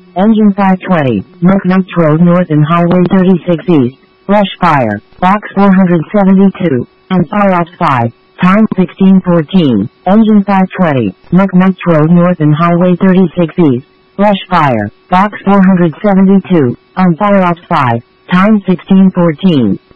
Engine 520, Merck Knights Road North and Highway 36 East, Rush Fire, Box 472, and Fire Ops 5, time 16:14. Engine 520, Merck Knights Road North and Highway 36 East, Rush Fire, Box 472, on Fire Ops 5, time 16:14.